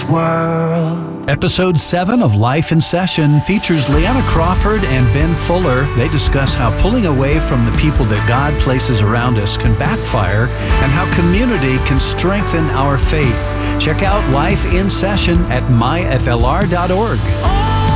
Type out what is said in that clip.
world. Episode 7 of Life in Session features Leanna Crawford and Ben Fuller. They discuss how pulling away from the people that God places around us can backfire and how community can strengthen our faith. Check out Life in Session at myflr.org.